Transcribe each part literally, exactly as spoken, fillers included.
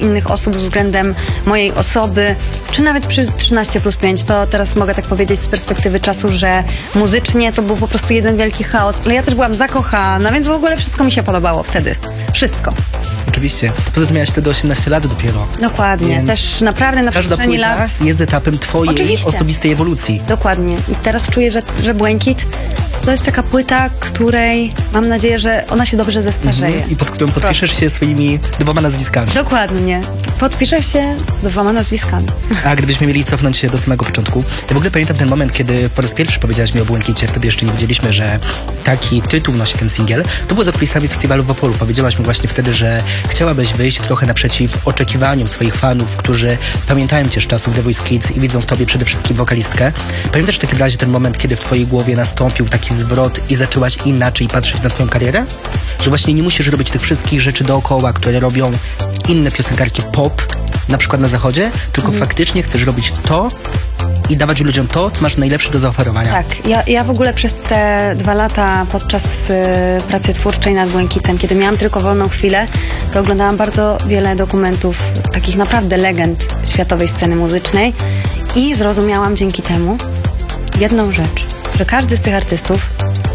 innych osób względem mojej osoby, czy nawet przy trzynaście plus pięć, to teraz mogę tak powiedzieć z perspektywy czasu, że muzycznie to był po prostu jeden wielki chaos, ale ja też byłam zakochana, więc w ogóle wszystko mi się podobało wtedy. Wszystko. Oczywiście. Poza tym miałaś wtedy osiemnaście lat dopiero. Dokładnie. Więc też naprawdę na każda przestrzeni płyta lat... jest etapem twojej Oczywiście. osobistej ewolucji. Dokładnie. I teraz czuję, że, że Błękit to jest taka płyta, której mam nadzieję, że ona się dobrze zestarzeje. Mhm. I pod którą podpiszesz się swoimi dwoma nazwiskami. Dokładnie. Podpiszę się dwoma nazwiskami. A gdybyśmy mieli cofnąć się do samego początku, ja w ogóle pamiętam ten moment, kiedy po raz pierwszy powiedziałaś mi o Błękicie, wtedy jeszcze nie wiedzieliśmy, że taki tytuł nosi ten singiel. To było za kulisami festiwalu w Opolu. Powiedziałaś mi właśnie wtedy, że chciałabyś wyjść trochę naprzeciw oczekiwaniom swoich fanów, którzy pamiętają cię z czasów The Voice Kids i widzą w tobie przede wszystkim wokalistkę. Pamiętasz w takim razie ten moment, kiedy w twojej głowie nastąpił taki zwrot i zaczęłaś inaczej patrzeć na swoją karierę? Że właśnie nie musisz robić tych wszystkich rzeczy dookoła, które robią inne piosenkarki pop, na przykład na zachodzie, tylko mhm. faktycznie chcesz robić to i dawać ludziom to, co masz najlepsze do zaoferowania. Tak, ja, ja w ogóle przez te dwa lata podczas y, pracy twórczej nad Błękitem, kiedy miałam tylko wolną chwilę, to oglądałam bardzo wiele dokumentów, takich naprawdę legend światowej sceny muzycznej i zrozumiałam dzięki temu jedną rzecz, że każdy z tych artystów,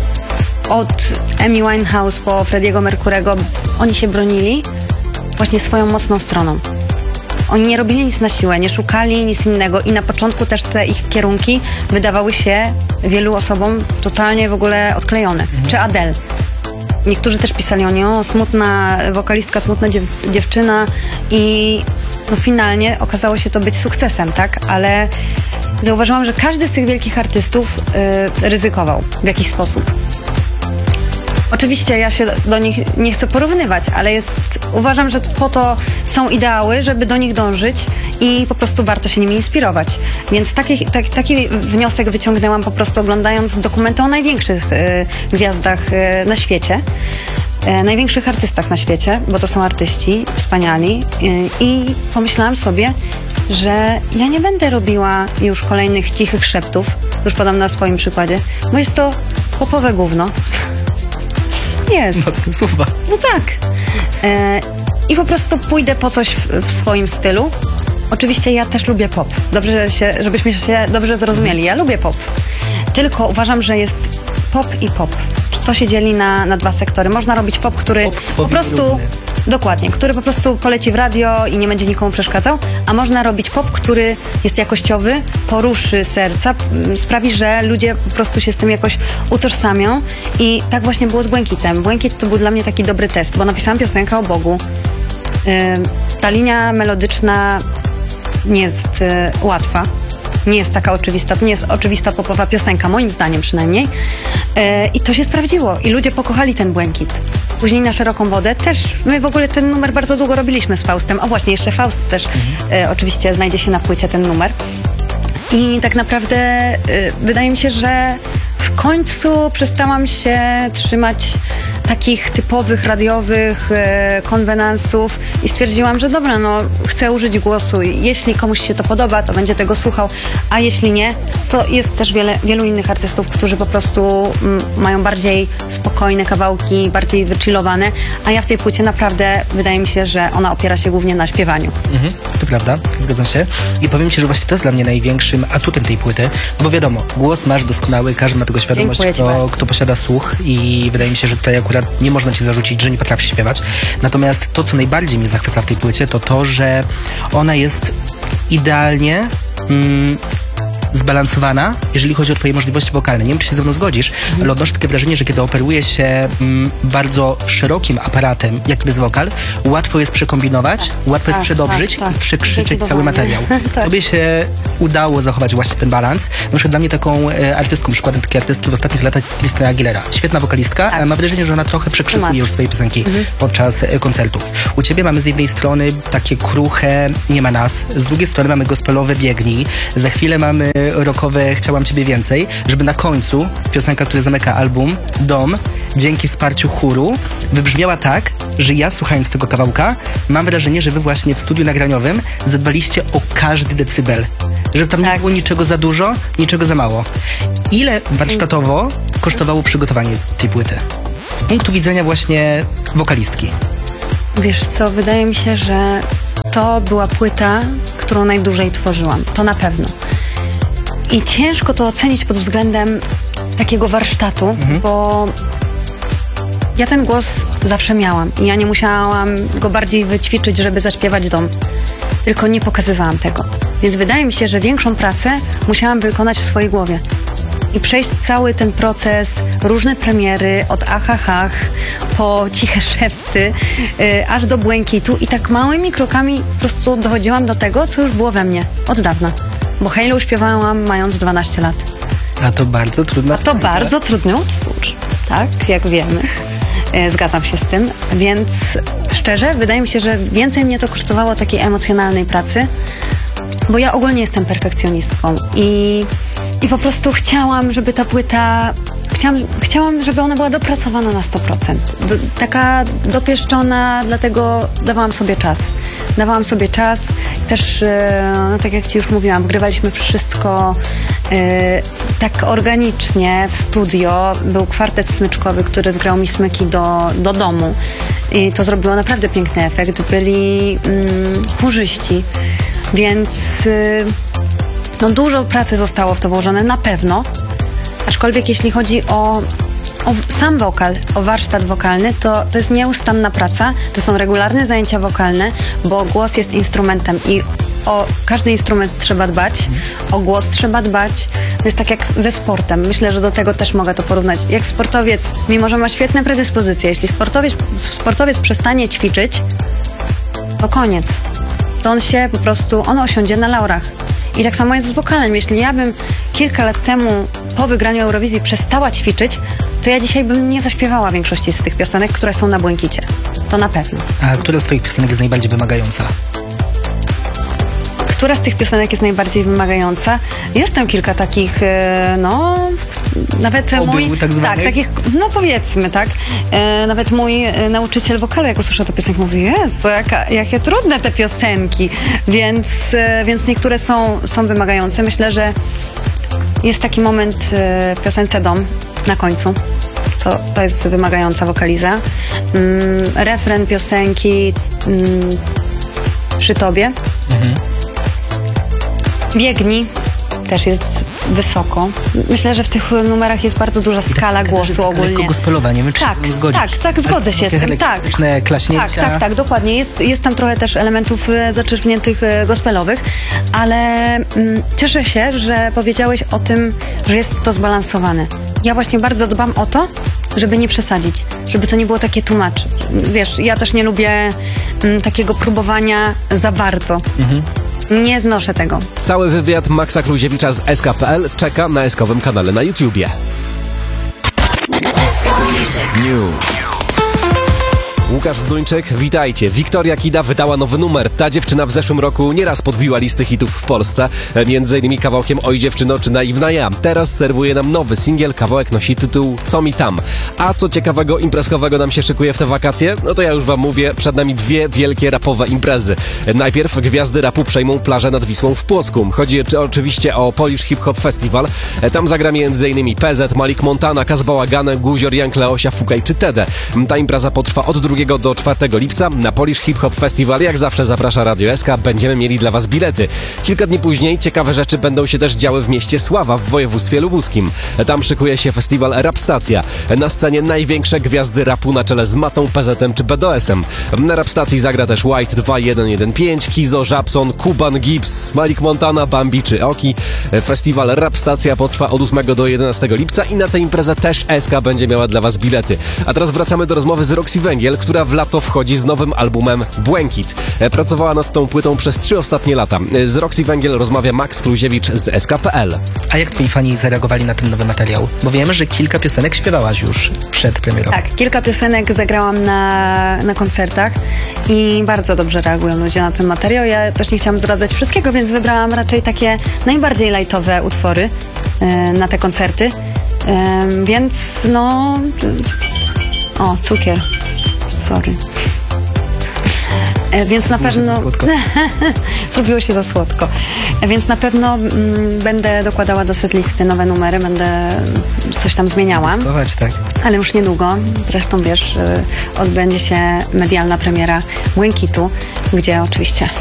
od Amy Winehouse po Freddie'ego Mercurego, oni się bronili właśnie swoją mocną stroną. Oni nie robili nic na siłę, nie szukali nic innego i na początku też te ich kierunki wydawały się wielu osobom totalnie w ogóle odklejone. Mhm. Czy Adele. Niektórzy też pisali o niej, o, smutna wokalistka, smutna dziew dziewczyna i no, finalnie okazało się to być sukcesem, tak? Ale zauważyłam, że każdy z tych wielkich artystów yy, ryzykował w jakiś sposób. Oczywiście ja się do nich nie chcę porównywać, ale jest, uważam, że po to są ideały, żeby do nich dążyć i po prostu warto się nimi inspirować. Więc taki, tak, taki wniosek wyciągnęłam po prostu oglądając dokumenty o największych y, gwiazdach y, na świecie, y, największych artystach na świecie, bo to są artyści wspaniali y, i pomyślałam sobie, że ja nie będę robiła już kolejnych cichych szeptów, już podam na swoim przykładzie, bo jest to popowe gówno. Jest. Mocne słowa. No tak. E, I po prostu pójdę po coś w, w swoim stylu. Oczywiście ja też lubię pop. Dobrze się, żebyśmy się dobrze zrozumieli. Ja lubię pop. Tylko uważam, że jest pop i pop. To się dzieli na, na dwa sektory. Można robić pop, który pop, pop po prostu... Równy. Dokładnie, który po prostu poleci w radio i nie będzie nikomu przeszkadzał, a można robić pop, który jest jakościowy, poruszy serca, sprawi, że ludzie po prostu się z tym jakoś utożsamią i tak właśnie było z Błękitem. Błękit to był dla mnie taki dobry test, bo napisałam piosenkę o Bogu. Yy, ta linia melodyczna nie jest yy, łatwa. Nie jest taka oczywista, to nie jest oczywista popowa piosenka, moim zdaniem przynajmniej. Yy, I to się sprawdziło i ludzie pokochali ten Błękit. Później Na szeroką wodę też, my w ogóle ten numer bardzo długo robiliśmy z Faustem. O właśnie, jeszcze Faust też mhm. y, oczywiście znajdzie się na płycie ten numer. I tak naprawdę y, wydaje mi się, że w końcu przestałam się trzymać takich typowych radiowych e, konwenansów i stwierdziłam, że dobra, no chcę użyć głosu i jeśli komuś się to podoba, to będzie tego słuchał, a jeśli nie, to jest też wiele, wielu innych artystów, którzy po prostu m, mają bardziej spokojne kawałki, bardziej wychillowane, a ja w tej płycie naprawdę wydaje mi się, że ona opiera się głównie na śpiewaniu. Mhm, to prawda, zgadzam się i powiem ci, że właśnie to jest dla mnie największym atutem tej płyty, bo wiadomo, głos masz doskonały, każdy ma tego świadomość, kto, kto posiada słuch i wydaje mi się, że tutaj akurat nie można ci zarzucić, że nie potrafisz śpiewać. Natomiast to, co najbardziej mnie zachwyca w tej płycie, to to, że ona jest idealnie mm, zbalansowana, jeżeli chodzi o twoje możliwości wokalne. Nie wiem, czy się ze mną zgodzisz, mhm. ale odnoszę takie wrażenie, że kiedy operuje się mm, bardzo szerokim aparatem, jakim jest wokal, łatwo jest przekombinować, tak, łatwo jest tak, przedobrzyć tak, tak. i przekrzyczeć cały materiał. tak. Tobie się udało zachować właśnie ten balans. Na przykład dla mnie taką e, artystką, przykładem takiej artystki w ostatnich latach jest Christina Aguilera. Świetna wokalistka, tak. ale mam wrażenie, że ona trochę przekrzykuje już swoje piosenki mhm. podczas e, koncertów. U ciebie mamy z jednej strony takie kruche Nie ma nas, z drugiej strony mamy gospelowe Biegnij, za chwilę mamy rockowe Chciałam ciebie więcej, żeby na końcu piosenka, która zamyka album, Dom, dzięki wsparciu chóru, wybrzmiała tak, że ja słuchając tego kawałka mam wrażenie, że wy właśnie w studiu nagraniowym zadbaliście o każdy decybel. Żeby tam tak. nie było niczego za dużo, niczego za mało. Ile warsztatowo kosztowało przygotowanie tej płyty? Z punktu widzenia właśnie wokalistki. Wiesz co, wydaje mi się, że to była płyta, którą najdłużej tworzyłam. To na pewno. I ciężko to ocenić pod względem takiego warsztatu, mhm. bo ja ten głos zawsze miałam i ja nie musiałam go bardziej wyćwiczyć, żeby zaśpiewać dom. Tylko nie pokazywałam tego. Więc wydaje mi się, że większą pracę musiałam wykonać w swojej głowie. I przejść cały ten proces, różne premiery, od achachach po ciche szepty, yy, aż do błękitu. I tak małymi krokami po prostu dochodziłam do tego, co już było we mnie od dawna. Bo Halo śpiewałam mając dwanaście lat. A to bardzo trudno. A to bardzo trudny utwór, tak, jak wiemy. Yy, zgadzam się z tym. Więc szczerze, wydaje mi się, że więcej mnie to kosztowało takiej emocjonalnej pracy, bo ja ogólnie jestem perfekcjonistką i, i po prostu chciałam, żeby ta płyta, chciałam, chciałam, żeby ona była dopracowana na sto procent. Do, taka dopieszczona, dlatego dawałam sobie czas. Dawałam sobie czas. Też, e, no, tak jak ci już mówiłam, wgrywaliśmy wszystko e, tak organicznie w studio. Był kwartet smyczkowy, który wgrał mi smyki do, do domu. I to zrobiło naprawdę piękny efekt. Byli mm, chórzyści. Więc y, no dużo pracy zostało w to włożone, na pewno. Aczkolwiek jeśli chodzi o, o sam wokal, o warsztat wokalny, to, to jest nieustanna praca. To są regularne zajęcia wokalne, bo głos jest instrumentem i o każdy instrument trzeba dbać, o głos trzeba dbać. To jest tak jak ze sportem. Myślę, że do tego też mogę to porównać. Jak sportowiec, mimo że ma świetne predyspozycje, jeśli sportowiec, sportowiec przestanie ćwiczyć, to koniec. To on się po prostu, on osiądzie na laurach. I tak samo jest z wokalem. Jeśli ja bym kilka lat temu po wygraniu Eurowizji przestała ćwiczyć, to ja dzisiaj bym nie zaśpiewała większości z tych piosenek, które są na Błękicie. To na pewno. A która z twoich piosenek jest najbardziej wymagająca? Która z tych piosenek jest najbardziej wymagająca? Jest tam kilka takich, no, nawet Obył, mój... tak zwanych? Tak, takich, no powiedzmy, tak. E, nawet mój nauczyciel wokalu, jak usłyszał tę piosenkę, mówi, Jezu, jaka, jakie trudne te piosenki. Więc, e, więc niektóre są, są wymagające. Myślę, że jest taki moment e, w piosence Dom na końcu. Co, to jest wymagająca wokaliza. Mm, refren piosenki mm, Przy Tobie. Mhm. Biegnij też jest wysoko. Myślę, że w tych numerach jest bardzo duża skala głosu ogólnie. Lekko gospelowa, nie wiem, czy tak, się zgodzić. tak, tak, zgodzę się z tym. Tak, klaśnięcia. tak, tak, tak, dokładnie. Jest, jest tam trochę też elementów e, zaczerpniętych e, gospelowych, ale mm, cieszę się, że powiedziałeś o tym, że jest to zbalansowane. Ja właśnie bardzo dbam o to, żeby nie przesadzić, żeby to nie było takie tłumacz. Wiesz, ja też nie lubię mm, takiego próbowania za bardzo. Mhm. Nie znoszę tego. Cały wywiad Maxa Kluziewicza z S K kropka P L czeka na eskowym kanale na YouTubie. News. Łukasz Zduńczyk, witajcie. Wiktoria Kida wydała nowy numer. Ta dziewczyna w zeszłym roku nieraz podbiła listy hitów w Polsce. Między innymi kawałkiem Oj dziewczyno czy Naiwna ja. Teraz serwuje nam nowy singiel. Kawałek nosi tytuł Co mi tam. A co ciekawego imprezkowego nam się szykuje w te wakacje? No to ja już wam mówię, przed nami dwie wielkie rapowe imprezy. Najpierw gwiazdy rapu przejmą plażę nad Wisłą w Płocku. Chodzi oczywiście o Polish Hip Hop Festival. Tam zagra między innymi P Z, Malik Montana, Kaz Bałagan, Guzior, Young Leosia, Fugaj czy Tede. Ta impreza potrwa od drugiego do czwartego lipca. Na Polish Hip Hop Festival jak zawsze zaprasza Radio S K. Będziemy mieli dla was bilety. Kilka dni później ciekawe rzeczy będą się też działy w mieście Sława w województwie lubuskim. Tam szykuje się festiwal Rap Stacja. Na scenie największe gwiazdy rapu na czele z Matą, P Z-em czy B D O S-em. Na Rap Stacji zagra też White dwa jeden jeden pięć, Kizo, Żabson, Kuban, Gibbs, Malik Montana, Bambi czy Oki. Festiwal Rap Stacja potrwa od ósmego do jedenastego lipca i na tę imprezę też S K będzie miała dla was bilety. A teraz wracamy do rozmowy z Roxy Węgiel, która w lato wchodzi z nowym albumem Błękit. Pracowała nad tą płytą przez trzy ostatnie lata. Z Roxy Węgiel rozmawia Max Kluziewicz z S K kropka P L. A jak twoi fani zareagowali na ten nowy materiał? Bo wiemy, że kilka piosenek śpiewałaś już przed premierą. Tak, kilka piosenek zagrałam na, na koncertach i bardzo dobrze reagują ludzie na ten materiał. Ja też nie chciałam zdradzać wszystkiego, więc wybrałam raczej takie najbardziej lajtowe utwory yy, na te koncerty. Yy, więc no... O, cukier. Sorry. E, więc na pewno... Zrobiło się za słodko. E, więc na pewno mm, będę dokładała do setlisty nowe numery, będę coś tam zmieniała. Chować, tak. Ale już niedługo. Zresztą wiesz, y, odbędzie się medialna premiera Błękitu, gdzie oczywiście